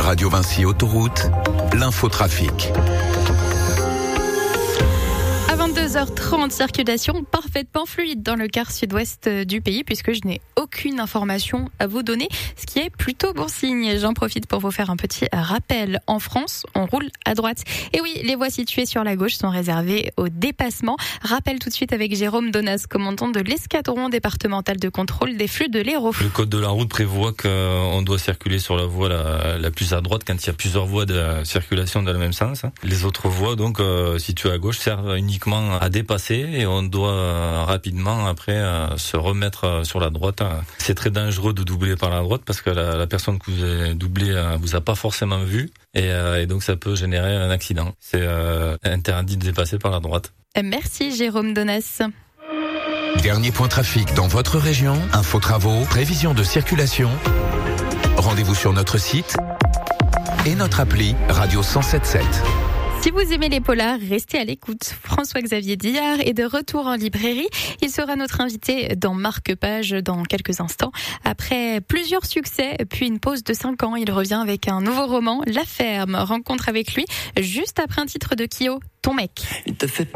Radio Vinci Autoroute, l'infotrafic. À 22h30, circulation parfaitement fluide dans le quart sud-ouest du pays puisque je n'ai aucune information à vous donner, ce qui est plutôt bon signe. J'en profite pour vous faire un petit rappel. En France, on roule à droite. Et oui, les voies situées sur la gauche sont réservées au dépassement. Rappel tout de suite avec Jérôme Donas, commandant de l'escadron départemental de contrôle des flux de l'Hérault. Le code de la route prévoit qu'on doit circuler sur la voie la plus à droite quand il y a plusieurs voies de circulation dans le même sens. Les autres voies, donc situées à gauche, servent uniquement à dépasser et on doit rapidement après se remettre sur la droite. C'est très dangereux de doubler par la droite parce que la personne que vous avez doublée vous a pas forcément vu et donc ça peut générer un accident. C'est interdit de dépasser par la droite. Merci Jérôme Donas. Dernier point trafic dans votre région, info travaux, prévision de circulation. Rendez-vous sur notre site et notre appli Radio 107.7. Si vous aimez les polars, restez à l'écoute. François-Xavier Dillard est de retour en librairie. Il sera notre invité dans Marque-Page dans quelques instants. Après plusieurs succès, puis une pause de 5 ans, il revient avec un nouveau roman, La Ferme. Rencontre avec lui juste après un titre de Kyo, Ton mec. Il te fait